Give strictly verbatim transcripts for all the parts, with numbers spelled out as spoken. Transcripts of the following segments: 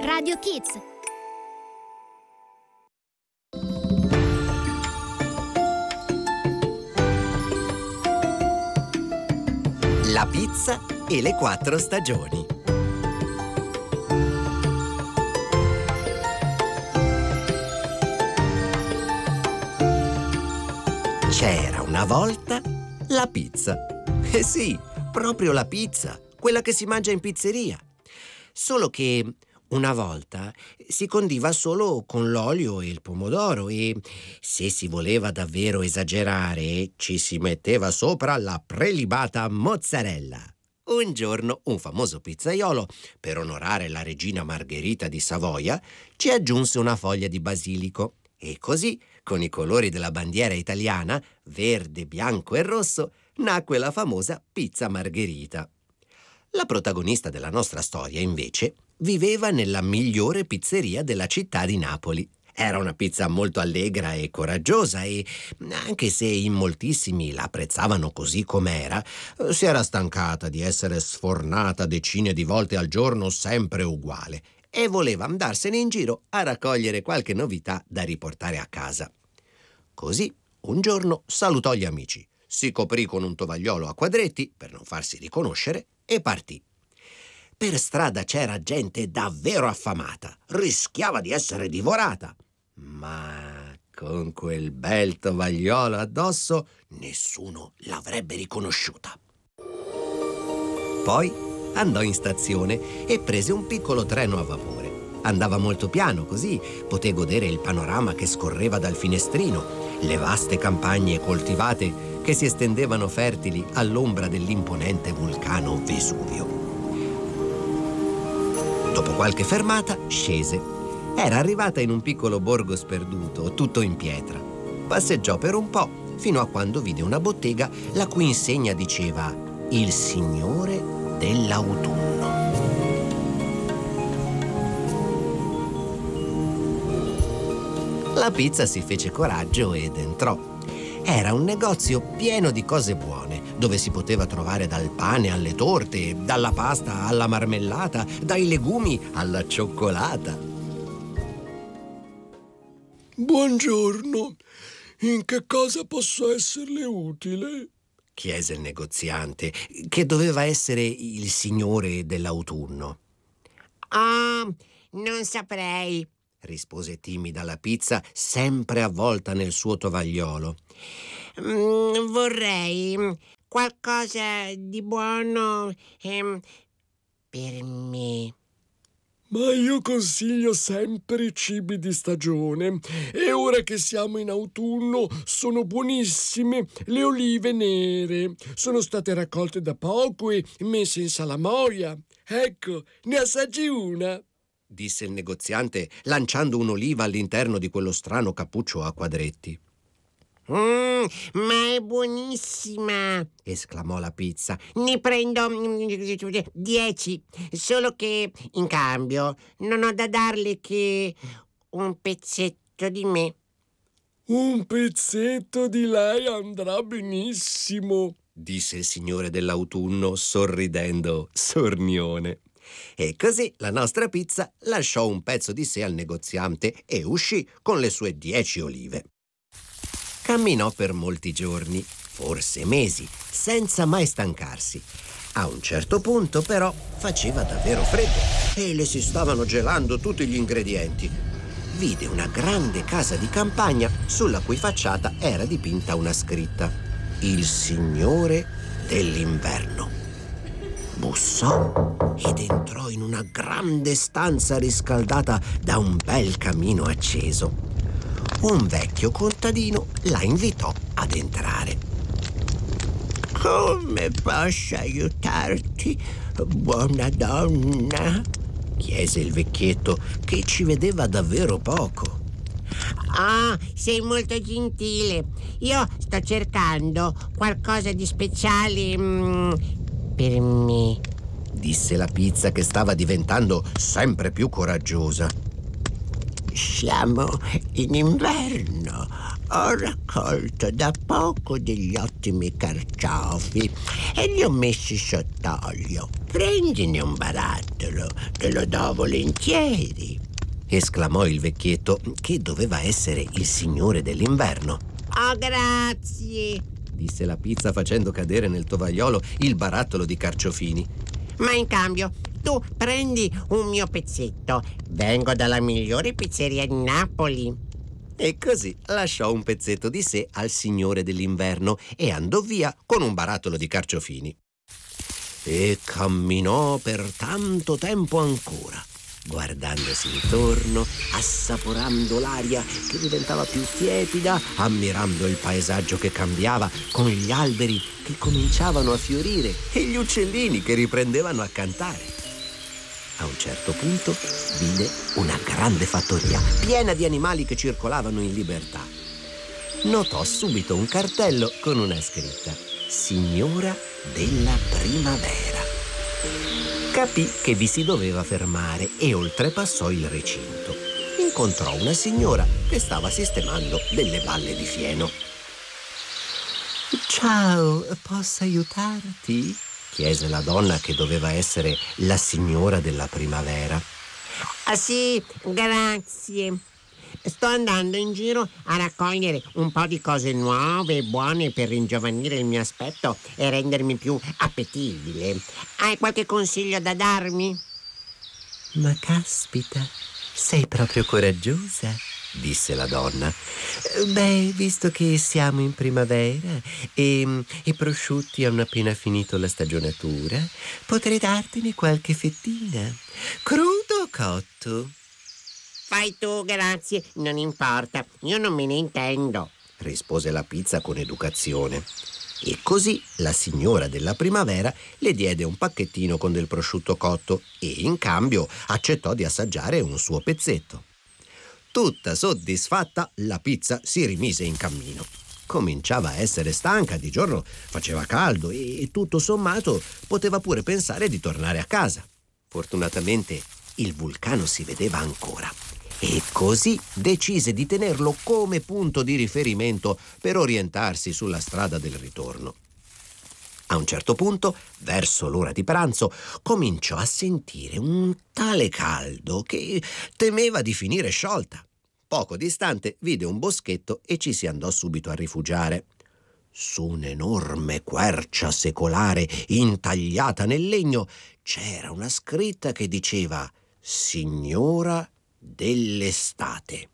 Radio Kids. La pizza e le quattro stagioni. C'era una volta la pizza. Eh sì, proprio la pizza, quella che si mangia in pizzeria. Solo che una volta si condiva solo con l'olio e il pomodoro e, se si voleva davvero esagerare, ci si metteva sopra la prelibata mozzarella. Un giorno un famoso pizzaiolo, per onorare la regina Margherita di Savoia, ci aggiunse una foglia di basilico e così, con i colori della bandiera italiana, verde, bianco e rosso, nacque la famosa pizza Margherita. La protagonista della nostra storia, invece, viveva nella migliore pizzeria della città di Napoli. Era una pizza molto allegra e coraggiosa e, anche se in moltissimi la apprezzavano così com'era, si era stancata di essere sfornata decine di volte al giorno sempre uguale e voleva andarsene in giro a raccogliere qualche novità da riportare a casa. Così, un giorno salutò gli amici, si coprì con un tovagliolo a quadretti per non farsi riconoscere e partì. Per strada c'era gente davvero affamata, rischiava di essere divorata, ma con quel bel tovagliolo addosso nessuno l'avrebbe riconosciuta. Poi andò in stazione e prese un piccolo treno a vapore. Andava molto piano, così poté godere il panorama che scorreva dal finestrino, le vaste campagne coltivate che si estendevano fertili all'ombra dell'imponente vulcano Vesuvio. Dopo qualche fermata scese. Era arrivata in un piccolo borgo sperduto, tutto in pietra. Passeggiò per un po' fino a quando vide una bottega la cui insegna diceva «Il Signore dell'Autunno». La pizza si fece coraggio ed entrò. Era un negozio pieno di cose buone, dove si poteva trovare dal pane alle torte, dalla pasta alla marmellata, dai legumi alla cioccolata. Buongiorno, in che cosa posso esserle utile? Chiese il negoziante, che doveva essere il signore dell'autunno. Ah, oh, non saprei, rispose timida la pizza, sempre avvolta nel suo tovagliolo. Mm, vorrei qualcosa di buono ehm, per me. Ma io consiglio sempre i cibi di stagione e ora che siamo in autunno sono buonissime le olive nere. Sono state raccolte da poco e messe in salamoia. Ecco, ne assaggi una, disse il negoziante, lanciando un'oliva all'interno di quello strano cappuccio a quadretti. Mm, ma è buonissima, esclamò la pizza. Ne prendo dieci, solo che in cambio non ho da darle che un pezzetto di me. Un pezzetto di lei andrà benissimo, disse il signore dell'autunno, sorridendo sornione. E così la nostra pizza lasciò un pezzo di sé al negoziante e uscì con le sue dieci olive. Camminò per molti giorni, forse mesi, senza mai stancarsi. A un certo punto, però, faceva davvero freddo e le si stavano gelando tutti gli ingredienti. Vide una grande casa di campagna sulla cui facciata era dipinta una scritta: Il Signore dell'Inverno. Bussò ed entrò in una grande stanza riscaldata da un bel camino acceso. Un vecchio contadino la invitò ad entrare. Come posso aiutarti, buona donna? Chiese il vecchietto, che ci vedeva davvero poco. Ah, oh, sei molto gentile. Io sto cercando qualcosa di speciale mm, per me, disse la pizza, che stava diventando sempre più coraggiosa. Siamo in inverno. Ho raccolto da poco degli ottimi carciofi e li ho messi sott'olio. prendine un barattolo, te lo do volentieri, esclamò il vecchietto, che doveva essere il signore dell'inverno. Oh, grazie, disse la pizza facendo cadere nel tovagliolo il barattolo di carciofini. ma in cambio tu prendi un mio pezzetto. Vengo dalla migliore pizzeria di Napoli. E così lasciò un pezzetto di sé al signore dell'inverno e andò via con un barattolo di carciofini. E camminò per tanto tempo ancora, guardandosi intorno, assaporando l'aria che diventava più tiepida, ammirando il paesaggio che cambiava, con gli alberi che cominciavano a fiorire e gli uccellini che riprendevano a cantare. A un certo punto vide una grande fattoria piena di animali che circolavano in libertà. Notò subito un cartello con una scritta: Signora della primavera. Capì che vi si doveva fermare e oltrepassò il recinto. Incontrò una signora che stava sistemando delle balle di fieno. Ciao, posso aiutarti? Chiese la donna che doveva essere la signora della primavera. Ah sì, grazie. Sto andando in giro a raccogliere un po' di cose nuove e buone per ringiovanire il mio aspetto e rendermi più appetibile. Hai qualche consiglio da darmi? Ma caspita, sei proprio coraggiosa, disse la donna. Beh, visto che siamo in primavera e i prosciutti hanno appena finito la stagionatura, potrei dartene qualche fettina. Crudo o cotto? Fai tu, grazie, non importa, io non me ne intendo, rispose la pizza con educazione. E così la signora della primavera le diede un pacchettino con del prosciutto cotto e in cambio accettò di assaggiare un suo pezzetto. Tutta soddisfatta, la pizza si rimise in cammino. Cominciava a essere stanca, di giorno faceva caldo e tutto sommato poteva pure pensare di tornare a casa. Fortunatamente il vulcano si vedeva ancora e così decise di tenerlo come punto di riferimento per orientarsi sulla strada del ritorno. A un certo punto, verso l'ora di pranzo, cominciò a sentire un tale caldo che temeva di finire sciolta. Poco distante vide un boschetto e ci si andò subito a rifugiare. Su un'enorme quercia secolare intagliata nel legno c'era una scritta che diceva Signora dell'estate.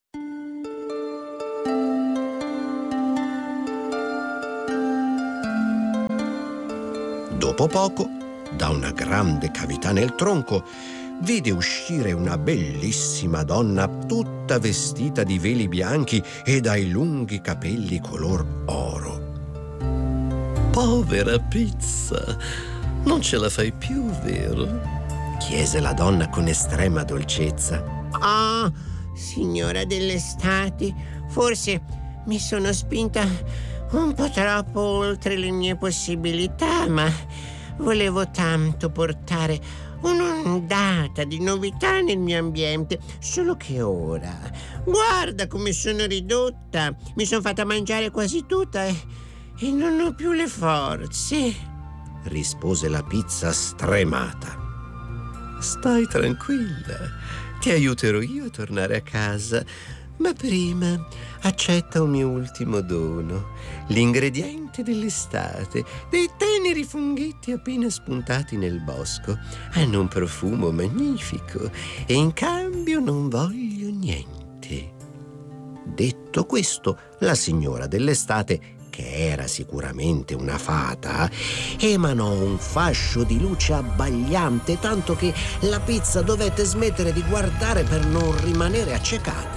Dopo poco, da una grande cavità nel tronco, vide uscire una bellissima donna tutta vestita di veli bianchi e dai lunghi capelli color oro. Povera pizza, non ce la fai più, vero? Chiese la donna con estrema dolcezza. Oh, signora dell'estate, forse mi sono spinta un po' troppo oltre le mie possibilità, ma volevo tanto portare un'ondata di novità nel mio ambiente, solo che ora, guarda come sono ridotta, mi sono fatta mangiare quasi tutta e, e non ho più le forze, rispose la pizza stremata. Stai tranquilla, ti aiuterò io a tornare a casa, ma prima accetta un mio ultimo dono, l'ingrediente dell'estate, dei teneri funghetti appena spuntati nel bosco. Hanno un profumo magnifico e in cambio non voglio niente. Detto questo, la signora dell'estate, che era sicuramente una fata, emanò un fascio di luce abbagliante, tanto che la pizza dovette smettere di guardare per non rimanere accecata.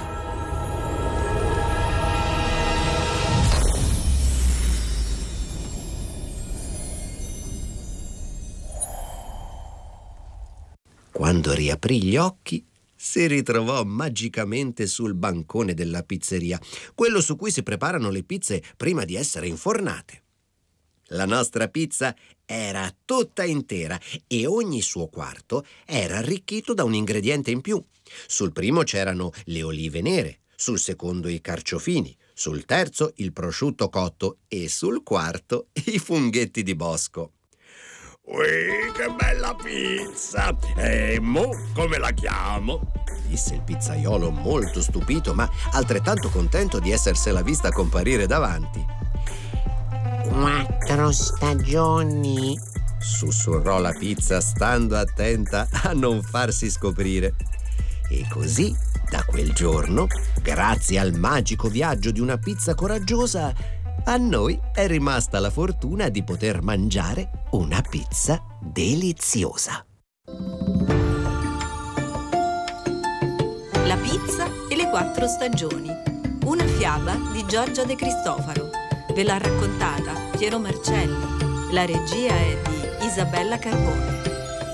Quando riaprì gli occhi, si ritrovò magicamente sul bancone della pizzeria, quello su cui si preparano le pizze prima di essere infornate. La nostra pizza era tutta intera e ogni suo quarto era arricchito da un ingrediente in più. Sul primo c'erano le olive nere, sul secondo i carciofini, sul terzo il prosciutto cotto e sul quarto i funghetti di bosco. Ui, che bella pizza! E mo come la chiamo? Disse il pizzaiolo molto stupito, ma altrettanto contento di essersela vista comparire davanti. Quattro stagioni. Sussurrò la pizza, stando attenta a non farsi scoprire. E così, da quel giorno, grazie al magico viaggio di una pizza coraggiosa, a noi è rimasta la fortuna di poter mangiare una pizza deliziosa. La pizza e le quattro stagioni. Una fiaba di Giorgio De Cristofaro. Ve l'ha raccontata Piero Marcelli. La regia è di Isabella Carbone.